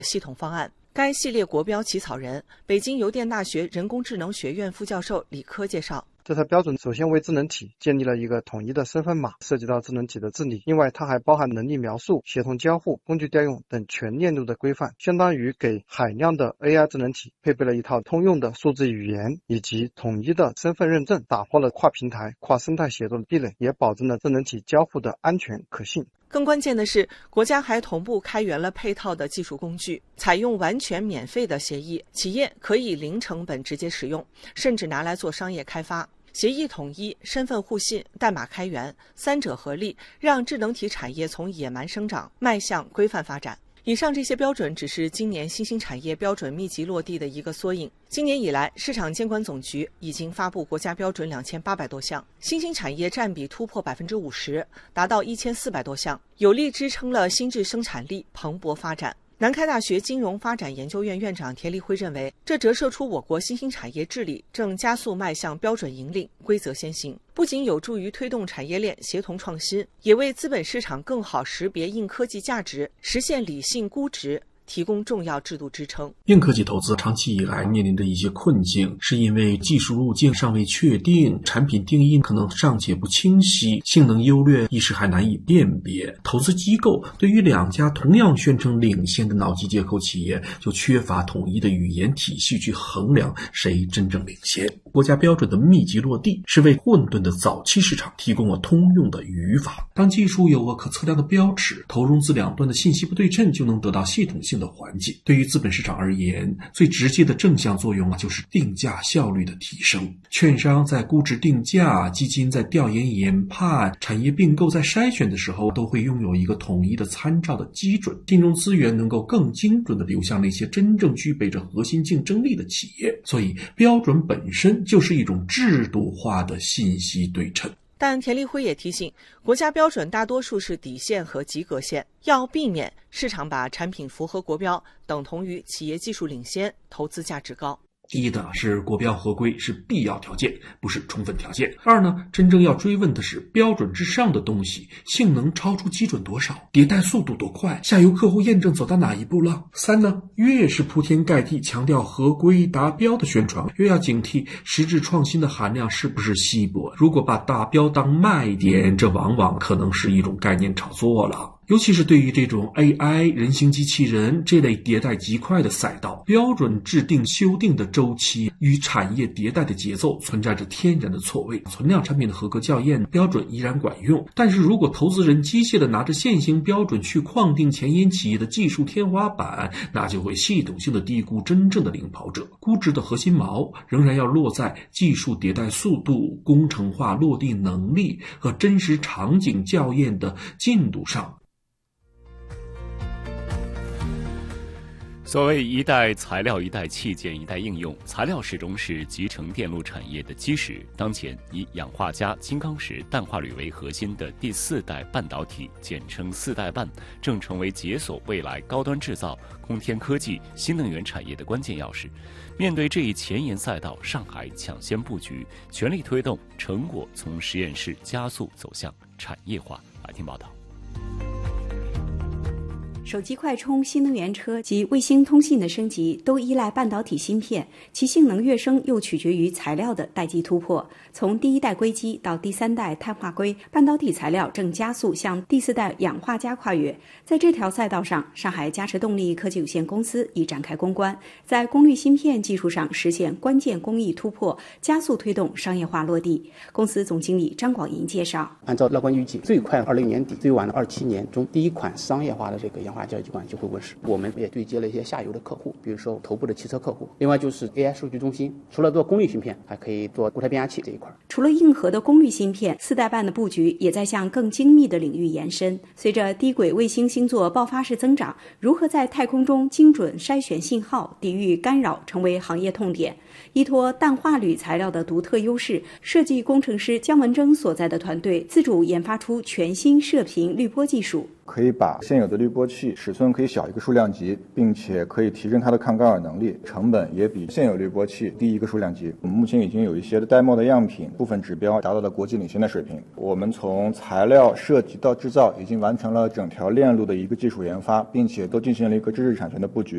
系统方案。该系列国标起草人、北京邮电大学人工智能学院副教授李科介绍。 这套标准首先为智能体建立了一个统一的身份码，涉及到智能体的治理。另外，它还包含能力描述、协同交互、工具调用等全链路的规范，相当于给海量的 AI 智能体配备了一套通用的数字语言以及统一的身份认证，打破了跨平台、跨生态协作的壁垒，也保证了智能体交互的安全可信。 更关键的是，国家还同步开源了配套的技术工具，采用完全免费的协议，企业可以零成本直接使用，甚至拿来做商业开发。协议统一、身份互信、代码开源，三者合力，让智能体产业从野蛮生长迈向规范发展。以上这些标准只是今年新兴产业标准密集落地的一个缩影。今年以来，市场监管总局已经发布国家标准2800多项，新兴产业占比突破50%，达到1400多项，有力支撑了新质生产力蓬勃发展。南开大学金融发展研究院院长田立辉认为，这折射出我国新兴产业治理正加速迈向标准引领、规则先行，不仅有助于推动产业链协同创新，也为资本市场更好识别硬科技价值、实现理性估值提供重要制度支撑。 硬科技投资长期以来面临的一些困境，是因为技术路径尚未确定，产品定义可能尚且不清晰，性能优劣一时还难以辨别。投资机构对于两家同样宣称领先的脑机接口企业，就缺乏统一的语言体系去衡量谁真正领先。国家标准的密集落地，是为混沌的早期市场提供了通用的语法。当技术有了可测量的标尺，投融资两端的信息不对称就能得到系统性的环境。对于资本市场而言，最直接的正向作用就是定价效率的提升。券商在估值定价，基金在调研研判，产业并购在筛选的时候，都会拥有一个统一的参照的基准，金融资源能够更精准地流向那些真正具备着核心竞争力的企业。所以标准本身就是一种制度化的信息对称。 但田立辉也提醒，国家标准大多数是底线和及格线，要避免市场把产品符合国标等同于企业技术领先、投资价值高。 第一呢，是国标合规是必要条件，不是充分条件。二呢，真正要追问的是标准之上的东西，性能超出基准多少，迭代速度多快，下游客户验证走到哪一步了。三呢，越是铺天盖地强调合规达标的宣传，越要警惕实质创新的含量是不是稀薄。如果把达标当卖点，这往往可能是一种概念炒作了。尤其是对于这种 AI 人形机器人这类迭代极快的赛道，标准制定修订的周期与产业迭代的节奏存在着天然的错位。存量产品的合格校验标准依然管用，但是如果投资人机械地拿着现行标准去框定前沿企业的技术天花板，那就会系统性的低估真正的领跑者。估值的核心锚仍然要落在技术迭代速度、工程化落地能力和真实场景校验的进度上。 所谓一代材料、一代器件、一代应用，材料始终是集成电路产业的基石。当前以氧化镓、金刚石、氮化铝为核心的第四代半导体，简称四代半，正成为解锁未来高端制造、空天科技、新能源产业的关键钥匙。面对这一前沿赛道，上海抢先布局，全力推动成果从实验室加速走向产业化。来听报道。 手机快充、新能源车及卫星通信的升级都依赖半导体芯片，其性能跃升又取决于材料的代际突破。从第一代硅基到第三代碳化硅，半导体材料正加速向第四代氧化镓跨越。在这条赛道上，上海嘉实动力科技有限公司已展开攻关，在功率芯片技术上实现关键工艺突破，加速推动商业化落地。公司总经理张广银介绍， 按照乐观预计，最快20年底，最晚的27年中，第一款商业化的这个氧化镓基管就会问世。我们也对接了一些下游的客户，比如说头部的汽车客户。另外就是 AI 数据中心，除了做功率芯片，还可以做固态变压器这一块。 除了硬核的功率芯片，四代半的布局也在向更精密的领域延伸。随着低轨卫星星座爆发式增长，如何在太空中精准筛选信号、抵御干扰，成为行业痛点。依托氮化铝材料的独特优势，设计工程师姜文征所在的团队自主研发出全新射频滤波技术。 可以把现有的滤波器尺寸可以小一个数量级，并且可以提升它的抗干扰能力，成本也比现有滤波器低一个数量级。我们目前已经有一些的 demo 的样品，部分指标达到了国际领先的水平。我们从材料设计到制造已经完成了整条链路的一个技术研发，并且都进行了一个知识产权的布局。